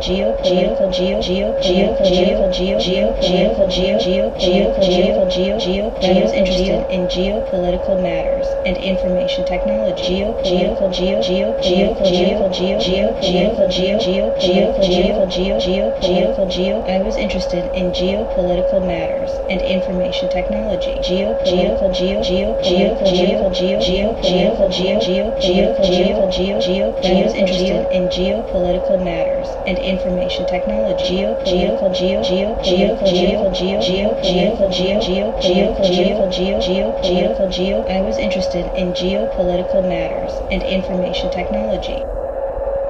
geopolitical matters and information technology. I was interested in geopolitical matters and information technology. I was interested in geopolitical matters and information technology. I was interested in geopolitical matters and information technology.